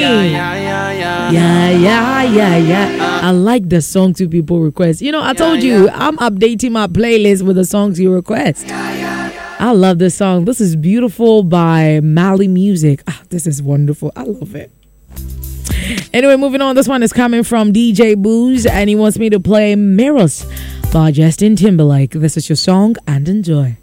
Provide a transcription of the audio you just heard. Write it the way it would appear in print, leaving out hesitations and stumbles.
Yeah. I like the songs you people request. You know, I told you I'm updating my playlist with the songs you request. I love this song. This is Beautiful by Mali Music. This is wonderful. I love it. Anyway, moving on. This one is coming from DJ Booze, and he wants me to play Mirrors by Justin Timberlake. This is your song, and enjoy.